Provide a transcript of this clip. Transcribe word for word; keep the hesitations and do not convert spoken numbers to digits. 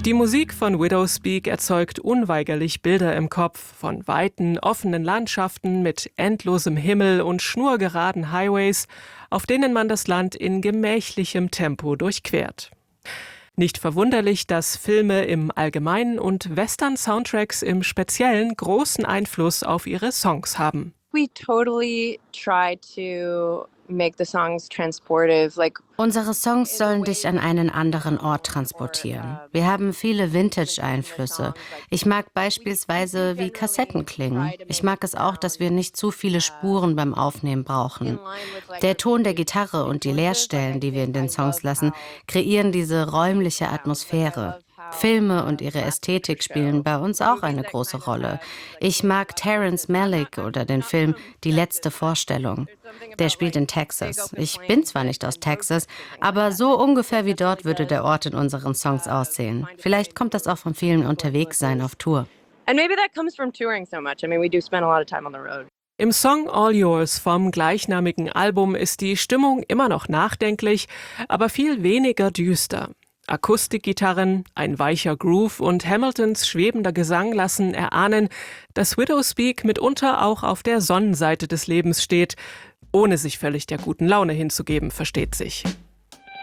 Die Musik von Widowspeak erzeugt unweigerlich Bilder im Kopf von weiten, offenen Landschaften mit endlosem Himmel und schnurgeraden Highways, auf denen man das Land in gemächlichem Tempo durchquert. Nicht verwunderlich, dass Filme im Allgemeinen und Western-Soundtracks im Speziellen großen Einfluss auf ihre Songs haben. We totally try to make the songs transportive, like Unsere Songs sollen dich an einen anderen Ort transportieren. Wir haben viele Vintage-Einflüsse. Ich mag beispielsweise, wie Kassetten klingen. Ich mag es auch, dass wir nicht zu viele Spuren beim Aufnehmen brauchen. Der Ton der Gitarre und die Leerstellen, die wir in den Songs lassen, kreieren diese räumliche Atmosphäre. Filme und ihre Ästhetik spielen bei uns auch eine große Rolle. Ich mag Terrence Malick oder den Film Die letzte Vorstellung. Der spielt in Texas. Ich bin zwar nicht aus Texas, aber so ungefähr wie dort würde der Ort in unseren Songs aussehen. Vielleicht kommt das auch vom vielen Unterwegssein auf Tour. And maybe that comes from touring so much. I mean, we do spend a lot of time on the road. Im Song All Yours vom gleichnamigen Album ist die Stimmung immer noch nachdenklich, aber viel weniger düster. Akustikgitarren, ein weicher Groove und Hamiltons schwebender Gesang lassen erahnen, dass Widowspeak mitunter auch auf der Sonnenseite des Lebens steht, ohne sich völlig der guten Laune hinzugeben, versteht sich.